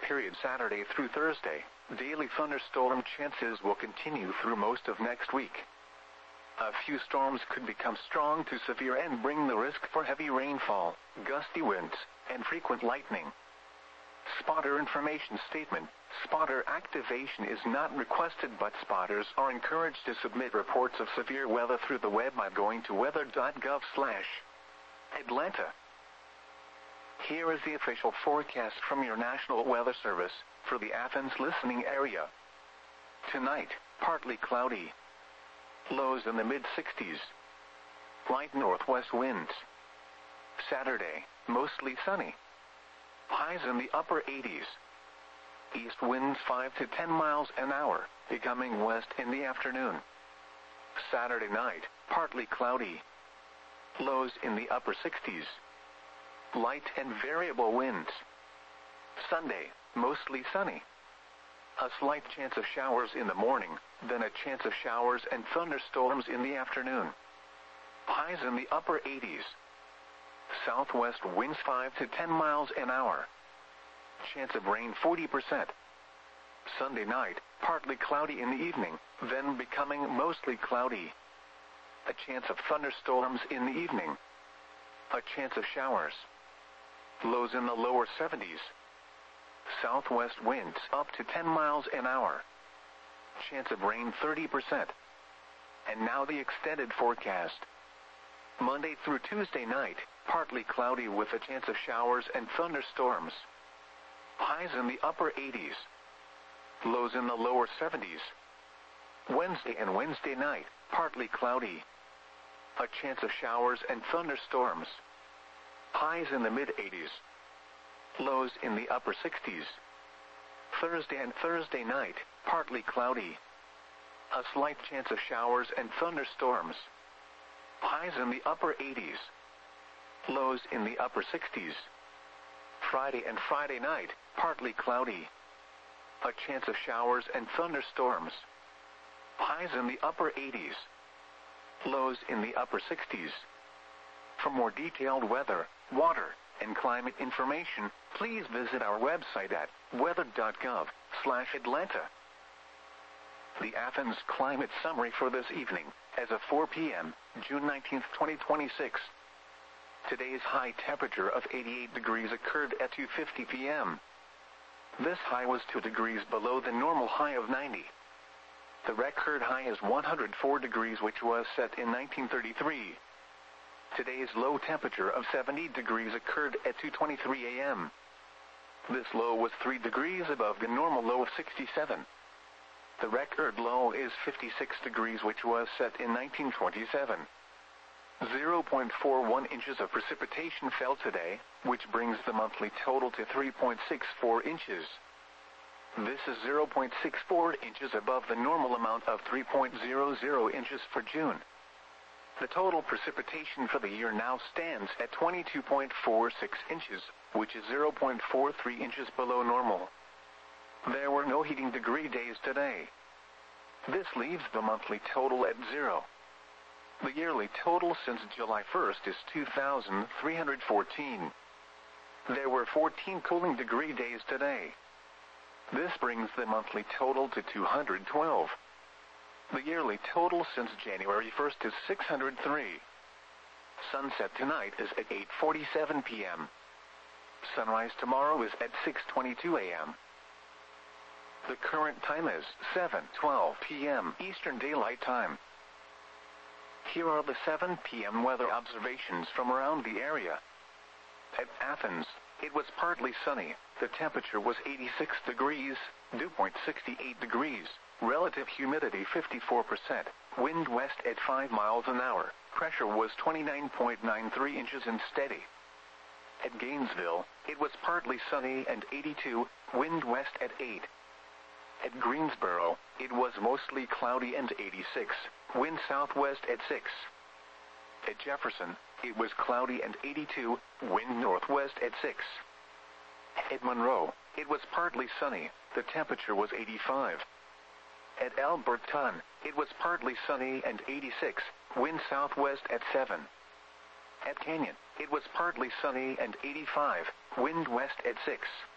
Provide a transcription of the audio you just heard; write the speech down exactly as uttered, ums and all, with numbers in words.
period Saturday through Thursday. Daily thunderstorm chances will continue through most of next week. A few storms could become strong to severe and bring the risk for heavy rainfall, gusty winds, and frequent lightning. Spotter information statement. Spotter activation is not requested, but spotters are encouraged to submit reports of severe weather through the web by going to weather dot gov slash Atlanta. Here is the official forecast from your National Weather Service for the Athens listening area. Tonight, partly cloudy. Lows in the mid sixties. Light northwest winds. Saturday, mostly sunny. Highs in the upper eighties. East winds five to ten miles an hour, becoming west in the afternoon. Saturday night, partly cloudy. Lows in the upper sixties. Light and variable winds. Sunday, mostly sunny. A slight chance of showers in the morning, then a chance of showers and thunderstorms in the afternoon. Highs in the upper eighties. Southwest winds five to ten miles an hour. Chance of rain forty percent. Sunday night, partly cloudy in the evening, then becoming mostly cloudy. A chance of thunderstorms in the evening. A chance of showers. Lows in the lower seventies. Southwest winds up to ten miles an hour. Chance of rain thirty percent. And now the extended forecast. Monday through Tuesday night, partly cloudy with a chance of showers and thunderstorms. Highs in the upper eighties. Lows in the lower seventies. Wednesday and Wednesday night, partly cloudy. A chance of showers and thunderstorms. Highs in the mid eighties. Lows in the upper sixties. Thursday and Thursday night, partly cloudy. A slight chance of showers and thunderstorms. Highs in the upper eighties. Lows in the upper sixties. Friday and Friday night, partly cloudy. A chance of showers and thunderstorms. Highs in the upper eighties. Lows in the upper sixties. For more detailed weather, water, and climate information, please visit our website at weather dot gov slash Atlanta. The Athens Climate Summary for this evening, as of four p m, June nineteenth, twenty twenty-six. Today's high temperature of eighty-eight degrees occurred at two fifty p m This high was two degrees below the normal high of ninety. The record high is one hundred four degrees, which was set in nineteen thirty-three. Today's low temperature of seventy degrees occurred at two twenty-three a m This low was three degrees above the normal low of sixty-seven. The record low is fifty-six degrees, which was set in nineteen twenty-seven. zero point four one inches of precipitation fell today, which brings the monthly total to three point six four inches. This is zero point six four inches above the normal amount of three point zero zero inches for June. The total precipitation for the year now stands at twenty-two point four six inches, which is zero point four three inches below normal. There were no heating degree days today. This leaves the monthly total at zero. The yearly total since July first is two thousand three hundred fourteen. There were fourteen cooling degree days today. This brings the monthly total to two hundred twelve. The yearly total since January first is six hundred three. Sunset tonight is at eight forty-seven p m Sunrise tomorrow is at six twenty-two a m The current time is seven twelve p m Eastern Daylight Time. Here are the seven p m weather observations from around the area. At Athens, it was partly sunny. The temperature was eighty-six degrees, dew point sixty-eight degrees, relative humidity fifty-four percent, wind west at five miles an hour, pressure was twenty-nine point nine three inches and steady. At Gainesville, it was partly sunny and eighty-two, wind west at eight. At Greensboro, it was mostly cloudy and eighty-six, wind southwest at six. At Jefferson, it was cloudy and eighty-two, wind northwest at six. At Monroe, it was partly sunny, the temperature was eighty-five. At Alberton, it was partly sunny and eighty-six, wind southwest at seven. At Canyon, it was partly sunny and eighty-five, wind west at six.